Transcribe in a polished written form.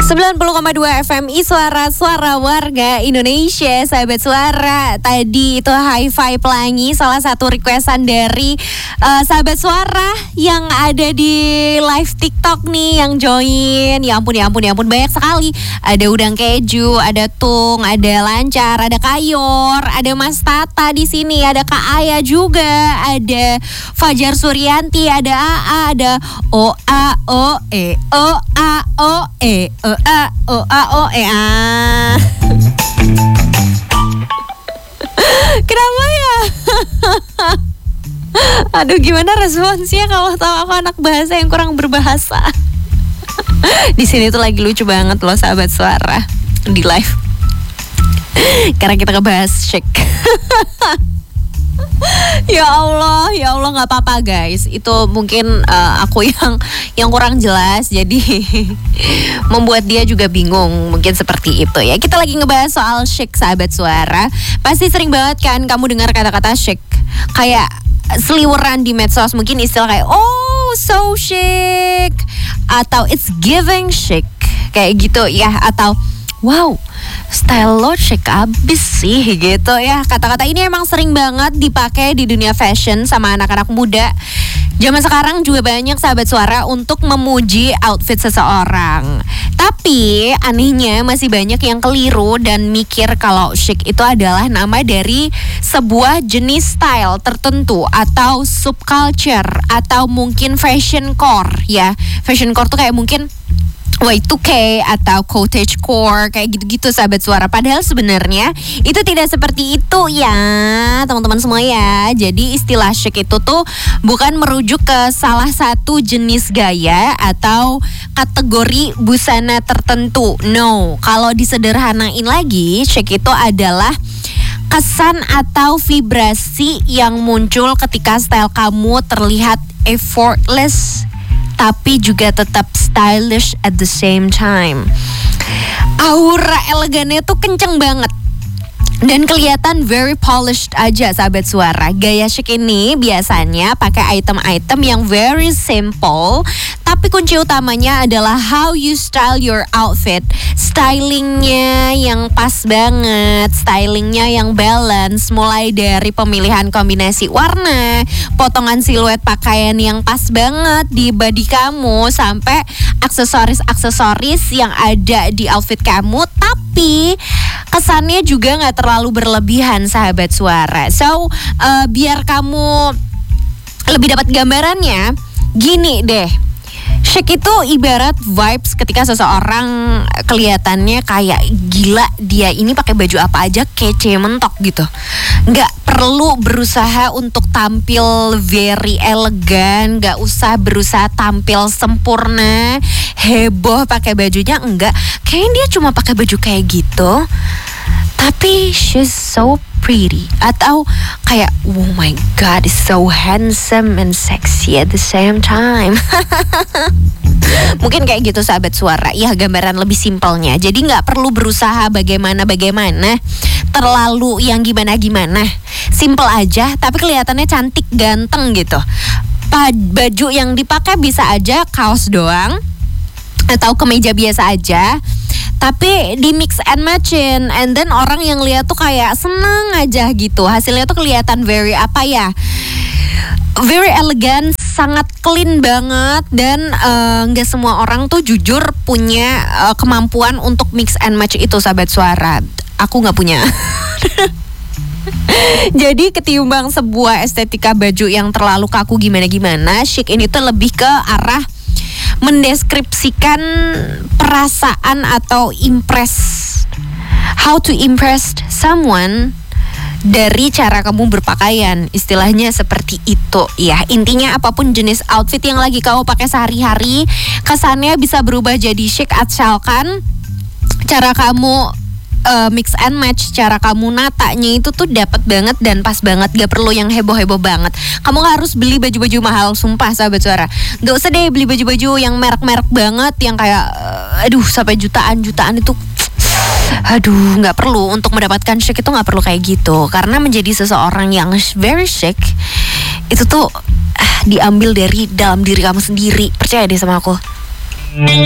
90,2 FMI Suara Warga Indonesia. Sahabat Suara, tadi itu Hi-Fi Pelangi, salah satu requestan dari sahabat Suara yang ada di live TikTok nih, yang join. Ya ampun, banyak sekali. Ada udang keju, ada tung, ada lancar, ada kayor, ada Mas Tata di sini, ada Kak Aya juga, ada Fajar Suryanti, ada AA, ada OAOE. Kenapa ya? Aduh, gimana responsnya kalau tahu aku anak bahasa yang kurang berbahasa? Di sini tuh lagi lucu banget loh sahabat Suara di live. Karena kita ngebahas shake. Ya Allah, nggak apa-apa guys. Itu mungkin aku yang kurang jelas, jadi membuat dia juga bingung. Mungkin seperti itu ya. Kita lagi ngebahas soal shake sahabat Suara. Pasti sering banget kan kamu dengar kata-kata shake kayak seliweran di medsos. Mungkin istilah kayak oh so chic, atau it's giving chic, kayak gitu ya. Atau wow, style lo chic abis sih gitu ya. Kata-kata ini emang sering banget dipakai di dunia fashion sama anak-anak muda zaman sekarang juga banyak sahabat Suara untuk memuji outfit seseorang. Tapi anehnya masih banyak yang keliru dan mikir kalau chic itu adalah nama dari sebuah jenis style tertentu atau subculture atau mungkin fashion core ya. Fashion core tuh kayak mungkin Y2K atau cottagecore, kayak gitu-gitu sahabat Suara. Padahal sebenarnya itu tidak seperti itu ya teman-teman semua ya. Jadi istilah chic itu tuh bukan merujuk ke salah satu jenis gaya atau kategori busana tertentu. No, kalau disederhanain lagi, chic itu adalah kesan atau vibrasi yang muncul ketika style kamu terlihat effortless tapi juga tetap stylish at the same time. Aura elegannya tuh kenceng banget dan kelihatan very polished aja sahabat Suara. Gaya chic ini biasanya pakai item-item yang very simple, tapi kunci utamanya adalah how you style your outfit. Stylingnya yang pas banget, stylingnya yang balance, mulai dari pemilihan kombinasi warna, potongan siluet pakaian yang pas banget di body kamu, sampai aksesoris-aksesoris yang ada di outfit kamu, tapi kesannya juga gak terlalu berlebihan sahabat Suara. So, biar kamu lebih dapat gambarannya, gini deh. Chic itu ibarat vibes ketika seseorang kelihatannya kayak gila, dia ini pakai baju apa aja kece mentok gitu. Nggak perlu berusaha untuk tampil very elegan, nggak usah berusaha tampil sempurna, heboh pakai bajunya, enggak. Kayaknya dia cuma pakai baju kayak gitu, tapi she's so pretty. Atau kayak oh my god, is so handsome and sexy at the same time. Mungkin kayak gitu sahabat Suara. Ya, gambaran lebih simpelnya. Jadi gak perlu berusaha bagaimana, terlalu yang gimana. Simple aja tapi kelihatannya cantik, ganteng gitu. Baju yang dipakai bisa aja kaos doang atau kemeja biasa aja, tapi di mix and matchin, and then orang yang lihat tuh kayak seneng aja gitu. Hasilnya tuh kelihatan very very elegan, sangat clean banget. Dan gak semua orang tuh jujur punya kemampuan untuk mix and match itu sahabat Suara. Aku gak punya. Jadi ketimbang sebuah estetika baju yang terlalu kaku gimana-gimana, chic ini tuh lebih ke arah mendeskripsikan perasaan atau how to impress someone dari cara kamu berpakaian. Istilahnya seperti itu ya. Intinya apapun jenis outfit yang lagi kamu pakai sehari-hari, kesannya bisa berubah jadi chic asalkan cara kamu mix and match, cara kamu natanya itu tuh dapat banget dan pas banget. Gak perlu yang heboh-heboh banget. Kamu gak harus beli baju-baju mahal, sumpah sahabat Suara. Gak usah deh beli baju-baju yang merek-merek banget, yang kayak sampai jutaan itu. Aduh, gak perlu. Untuk mendapatkan chic itu gak perlu kayak gitu. Karena menjadi seseorang yang very chic itu tuh diambil dari dalam diri kamu sendiri. Percaya deh sama aku.